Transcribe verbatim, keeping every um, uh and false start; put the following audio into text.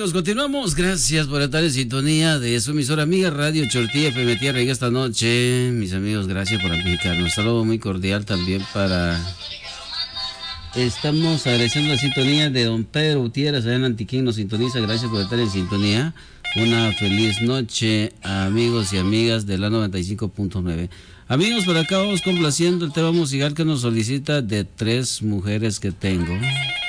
amigos, continuamos. Gracias por estar en sintonía de su emisora amiga Radio Chortilla F M Tierra en esta noche. Mis amigos, gracias por amplificarnos. Un saludo muy cordial también para... Estamos agradeciendo la sintonía de don Pedro Gutiérrez, allá en Antiquín nos sintoniza. Gracias por estar en sintonía. Una feliz noche, amigos y amigas de la noventa y cinco punto nueve. Amigos, por acá vamos complaciendo el tema musical que nos solicita de Tres Mujeres que Tengo.